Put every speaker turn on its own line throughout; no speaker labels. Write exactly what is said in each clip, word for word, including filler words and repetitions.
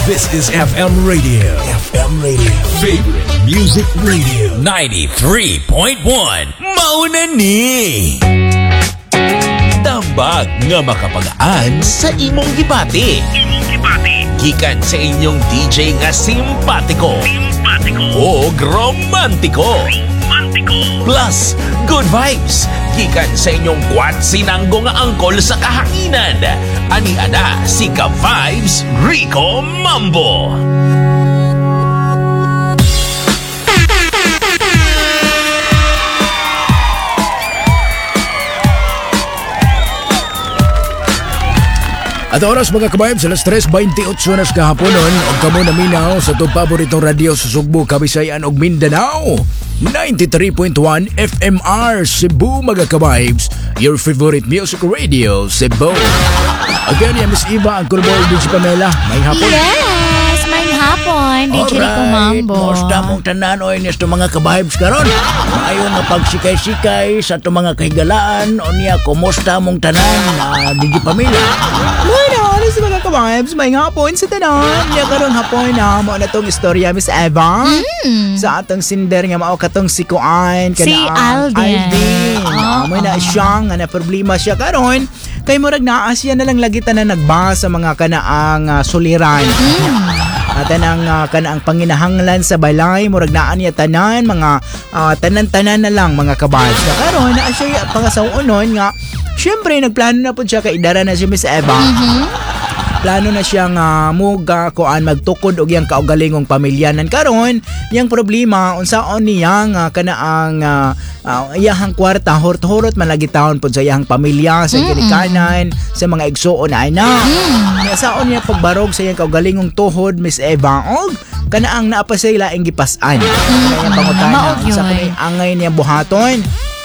This is F M Radio. F M Radio. Favorite Music Radio. ninety-three point one. Mauna ni. Tambag nga makapagaan sa imong gibati. Imong gibati. Gikan sa inyong D J nga simpatiko. Simpatiko. O romantiko. Romantiko. Plus, good vibes. Gikan sa inyong kwat sinanggo nga angkol sa kahanginan. Ani ana si Ka-Vibes Rico Mambo.
At oras mga kabayab sa alas tres twenty-eight na kahaponon o kamo na minaw sa itong paboritong radio sa Sugbo, Kabisayan o Mindanao. ninety-three point one F M R Cebu mga kabayabs, your favorite music radio Cebu. Again, yan Miss Eva, Uncle Boy, D J Pamela, may hapon.
Yes, may hapon, D J Rico Mambo.
Musta mong tanan o inis itong mga kabayabs karon? Ayaw nga pagsikay-sikay sa itong mga kahigalaan o niya, kumusta mong tanan na D J Pamela?
Bueno, ano sa mga kabibes, may hapon sa tanan. Niya karong hapon na mo na itong istorya, Miss Eva. Mm. Sa atong sinder nga mao katong si Kuan.
Si Alden.
Alden. Oh, may na siya nga na problema siya karon. Kay murag naa siya na lang lagi tanan nagba sa mga kanaang uh, suliran. Mm. At ang uh, kanaang panginahanglan sa balay, murag naa niya tanan, mga uh, tanan-tanan na lang mga kabals. Na karon na siya pangasawunon nga, syempre nagplano na po siya kay idara na si Miss Eva. Mm-hmm. Plano na siyang uh, muga kuan magtukod og yang kaugalingong pamilyanan karon. Yang problema unsaon niyang uh, kanaang uh, uh, iyahang kwarta horot-horot man lagi taon pod sa iyahang pamilya sa ginikanan sa mga igsuon na anak. Mm. Saon niya pagbarog sa iyang kaugalingong tuhod Miss Eva og kanaang naa pa sila ing gipas-an. Kaya pangutana sa kanay angay niya buhaton.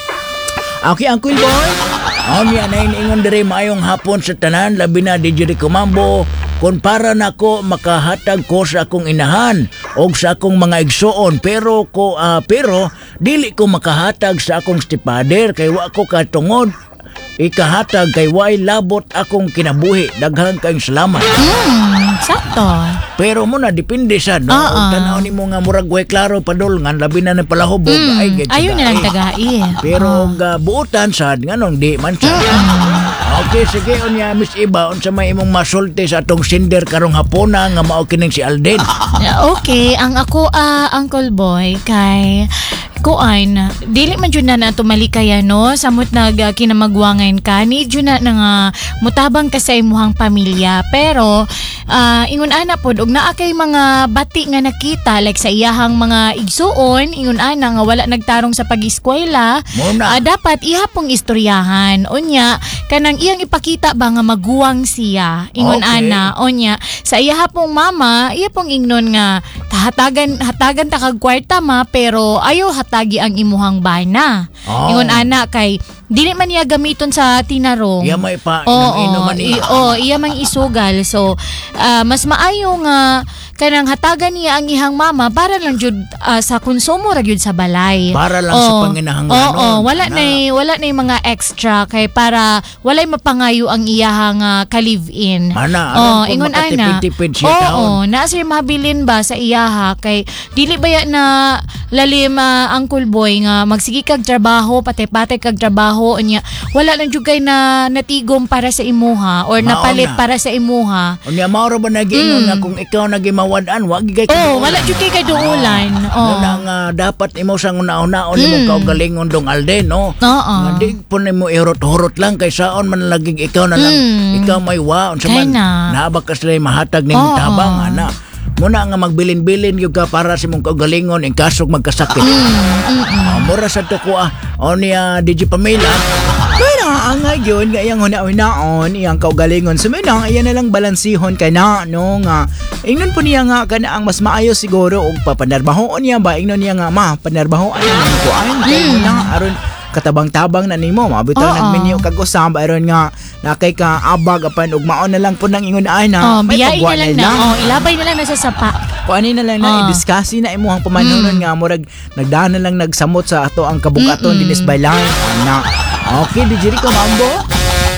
Okay, Uncle Boy. Ang yan ay ingon diri maayong hapon sa tanan, labi na D J Rico Mambo. Kung para na ko makahatag ko sa akong inahan o sa akong mga igsoon, pero ko uh, pero dili ko makahatag sa akong stepfather kay wa ko katungod. Ikahatag kay way labot akong kinabuhi. Daghang kayong salamat.
Hmm, sakto.
Pero mo na depende sa no. Uh-uh. Tanaw ni mo nga murag way klaro padulngan labi na ng palahubog.
Mm,
ay
ayun na lang tagai.
Pero uh. uh, buutan sad nganong di man sa. Uh-uh. Okay, sige unya Miss Iba unsa may imong masulti sa atong sinder karong hapona nga mao kining si Alden.
Okay, ang ako uh, Uncle Boy kay kuan, dili man jud na nato malikaya no, samot nag uh, kinamagwangan ka ni jud na nga mutabang ka sa imuhang pamilya, pero uh, ingon ana pod og naa kay mga bati nga nakita like sa iyahang mga igsuon, ingon ana nga wala nagtarong sa pag-eskwela, uh, dapat ihapong istoryahan unya kanang iyang ipakita ba nga maguwang siya, ingon okay. Ana unya sa iyahapong mama iya pong ingnon nga hatagan hatagan ta kag kwarta ma pero ayo tagi ang imuhang bana. Oh. Ingon ana kay dili man niya gamiton sa tinarong.
Iya may pa
oh,
inom
i- oh, iya mang isugal. So uh, mas maayo nga kanang hatagan niya ang ihang mama para lang jud uh, sa konsumo ra jud sa balay.
Para lang oh, sa panginahanglan.
Oo, oh, oh, wala na wala na mga extra kay para walay mapangayo ang iyahang uh, ka-live-in.
Ana,
oh, ingon ana. Oo, oh, na sir mabilin ba sa iyaha kay dili baya na lalim uh, Uncle Boy nga magsigi kag trabaho, pati-pati kag trabaho unya wala lang jud kay na natigom para sa imuha or napalit na para sa imuha.
Unya mao ra ba nagingon mm. nga kung ikaw nagimawan-an wa gigay ka.
Oh, wala jud kay kaduulan. Oh.
Nga nga dapat imo sang una-una mm. mo kaugalingon dong Alden, no?
Oo.
Nga di po nimo ihurot-hurot lang kay saon man lagi ikaw na lang. Mm. Ikaw may wa unsa man naabak ka sila mahatag nimo tabang ana. Muna nga magbilin-bilin yung ka para sa mong kaugalingon in kasog magkasakit. Mm, mm, mm. Uh, mura sa tuko ah. O niya D J Pamela. Pero ang ngayon, ngayang huna-hunaon, iyang kaugalingon. Suminang, iyan na lang balansihon ka na, no nga. Ingnon po niya nga ka na ang mas maayos siguro o papanarbahoon niya ba? Ingnon niya nga, ma, panarbahoon niya nga kuan. Kaya mo na, aron katabang-tabang na nimo mabitaw nang minyo kag usab aron nga nakay ka abag apan ug maon na lang po nang ingon ana
oh, may pagwa na lang na, na. Oh, ilabay na lang na sa sapa
kuani na lang na oh. i-discuss na imuhang pamanunon mm. nga murag nagdaan na lang nagsamot sa ato ang kabugaton dinis baylay ana okay di J Rico Mambo.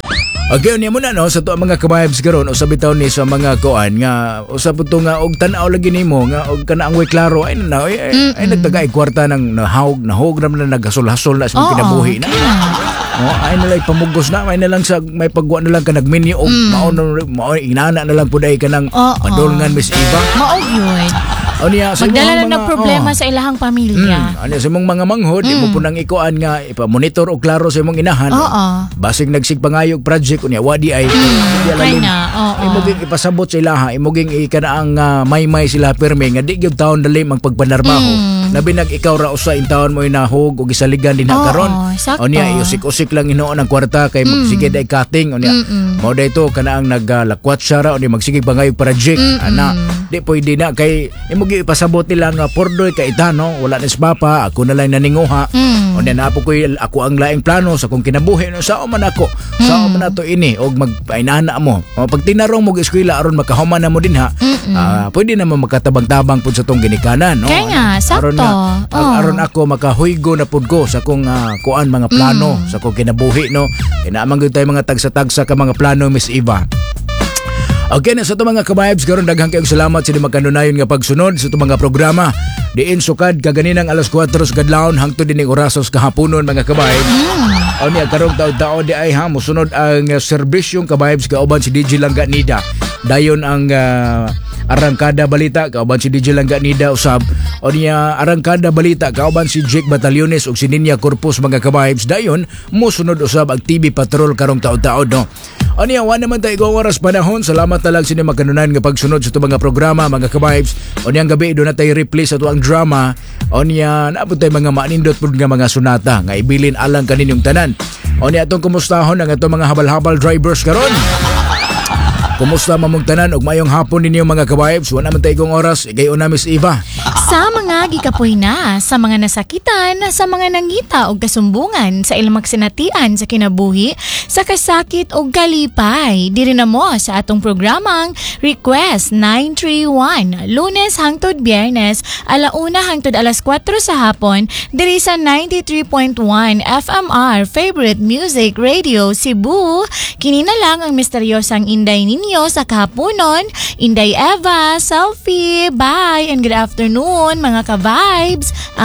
Okay, niya muna no sa to mga kabayabs karon usab bitaw ni sa mga kuan nga usab to nga og tan-aw lagi nimo nga og kana ang way klaro ay na ay, ay, ay nagtagay kwarta ng nahawg nahog na na naghasol-hasol na sa
Oo,
kinabuhi na. Oh, ay na lang pamugos na ay na lang sa may pagwa na lang ka nagmini og mm. mao mao inana na lang pud ay kanang madolngan Miss Eva.
Mao gyud.
O niya, sa
magdala
mga,
na ng problema
oh.
sa ilahang pamilya.
Mm, ano sa mong mga manghod, mm. di mo po nang ikuan nga ipa-monitor o klaro sa mong inahan.
Oo. Oh,
basig nagsig-pangayog project unya wadi ay
mm, kay na. Oo.
Imoging ipasabot sa ilaha, imoging ikanaang uh, may-may sila perme nga di gyud taon dali mang pagpanarbaho. Mm. Labi nag ikaw ra usa in taon mo inahog og isaligan din ha karon. O niya iusik-usik lang hinuon ang kwarta kay mm. magsige day cutting o niya. Mao dayto kanaang naglakwat siya ra o niya magsige pangayog project. Mm-mm. Ana, di pwede na kay imoging ipasabot nila nga pordoy kay itano wala na papa ako na lang naninguha mm. o na napo ko ako ang laing plano sa kung kinabuhi no sao man ako mm. sao man nato ini og magpainana mo o pag tinarong mo eskwela aron makahuman na mo din ha uh, pwede naman makatabang-tabang pud sa tong ginikanan no
kaya nga sakto
aron, nga, oh. aron ako makahuygo na pud ko sa kung uh, kuan mga plano mm. sa kung kinabuhi no inaamang gyud tay mga tagsa-tagsa ka mga plano Miss Eva. Okay na sa ito mga kabayabs, karon daghang kayong salamat sa di magkanunayon nga pagsunod sa ito mga programa. Diin sukad kaganinang alas kwatro sa kadlawon hangtod dining orasos kahaponon mga kabayabs. Mm. O niya karong taon-taon di ay ha musunod ang uh, serbisyong kabayabs kauban si D J Langga Nida. Dayon ang uh, Arangkada Balita kauban si D J Langga Nida usab. O niya Arangkada Balita kauban si Jake Batalyones ug si Ninya Corpus mga kabayabs. Dayon musunod usab ang T V Patrol karong taon-taon no. O niya, wala naman tayo kung oras panahon. Salamat na lang sini magkanunan nga pagsunod sa ito mga programa, mga kabibes. O niya, gabi, doon na tayo replay sa ito ang drama. O niya, naabot tayo mga maanindot po nga mga sunata nga ibilin alang kaninyong tanan. O niya, itong kumustahon ang itong mga habal-habal drivers karon. Kumusta mamong tanan og mayong hapon ninyo mga kabibes. Wala naman tayo kung oras. Igayon na Miss Eva.
Sa mga gikapoy na, sa mga nasakitan, sa mga nangita o kasumbungan, sa ilang magsinatian sa kinabuhi, sa kasakit o galipay, diri na mo sa atong programang Request nine three one, Lunes hangtod Biyernes, alauna hangtod alas kwatro sa hapon, diri sa ninety-three point one F M R Favorite Music Radio Cebu. Kini na lang ang misteryosang inday ninyo sa kahaponon. Inday Eva, selfie, bye, and good afternoon mga ka-vibes.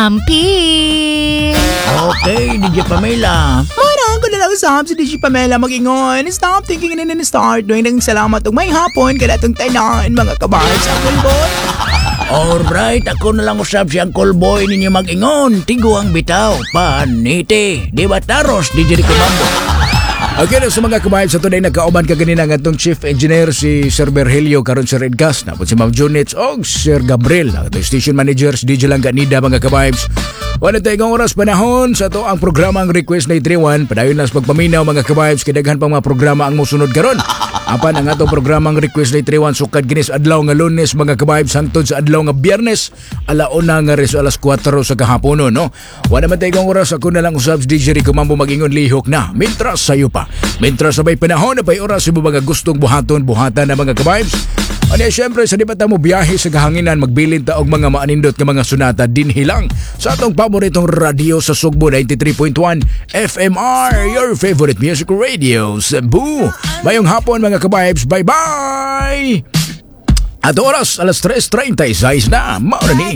Amping!
Okay, D J Pamela.
Marang ko na lang usap si D J Pamela mag-ingon. Stop thinking and then start doing ng salamat ug may hapon kada itong tanan mga ka-vibes. Uncle Boy.
Alright, ako na lang usap si Uncle Boy ninyo mag-ingon. Tigo ang bitaw, paniti. Di ba taros, D J Comando? Okay na sa mga kabayan sa tunay nagkauban ka ganina ng atong Chief Engineer si Sir Berhelio karon sa Redcast na po si Ma'am Junits o Sir Gabriel ang Station Manager si D J Langga Nida mga kabayan. Wala tayong oras panahon sa to ang programang Request nine three one. Padayon lang sa pagpaminaw mga kabayan kadaghan pang mga programa ang musunod karon. Apan ang atong programang Request nine three one sukad ginis adlaw nga Lunes mga kabayan hangtod sa adlaw nga Biyernes alauna nga res alas kwatro sa kahaponon no. Wala man tayong oras ako na lang usab si D J Rico Mambo mag-ingon lihok na. Mintras sayo pa. Mintras sabay panahon na pa'y oras sa mga gustong buhaton buhatan na mga kabibes. Ano siyempre sa di ba mo biyahe sa kahanginan magbilin ta og mga maanindot nga mga sunata din hilang sa atong paboritong radio sa Sugbo ninety-three point one F M R, your favorite music radio Cebu. Mayong hapon mga kabibes, bye bye. At oras alas tres treinta y seis na, mauna ni